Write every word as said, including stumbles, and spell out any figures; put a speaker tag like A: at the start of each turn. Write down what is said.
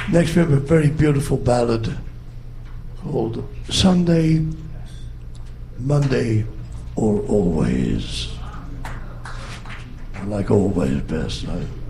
A: Next we have a very beautiful ballad called Sunday, Monday, or Always. I like always best. I